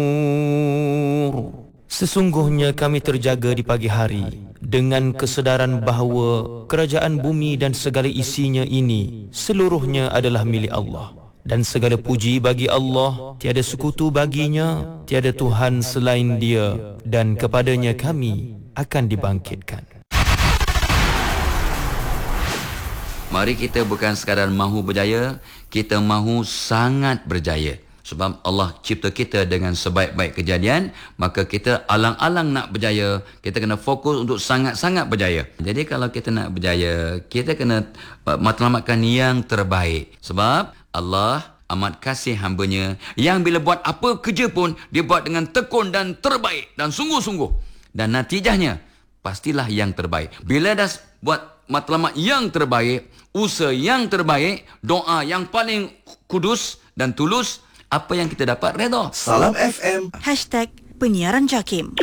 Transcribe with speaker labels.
Speaker 1: Sesungguhnya kami terjaga di pagi hari dengan kesedaran bahawa kerajaan bumi dan segala isinya ini seluruhnya adalah milik Allah. Dan segala puji bagi Allah, tiada sekutu baginya, tiada Tuhan selain Dia, dan kepadanya kami akan dibangkitkan.
Speaker 2: Mari kita bukan sekadar mahu berjaya, kita mahu sangat berjaya. Sebab Allah cipta kita dengan sebaik-baik kejadian, maka kita alang-alang nak berjaya, kita kena fokus untuk sangat-sangat berjaya. Jadi kalau kita nak berjaya, kita kena matlamatkan yang terbaik. Sebab Allah amat kasih hamba-Nya yang bila buat apa kerja pun, dia buat dengan tekun dan terbaik dan sungguh-sungguh. Dan natijahnya, pastilah yang terbaik. Bila dah buat matlamat yang terbaik, usaha yang terbaik, doa yang paling kudus dan tulus, apa yang kita dapat? Redha.
Speaker 3: Salam FM.
Speaker 4: #Penyiaran Jakim.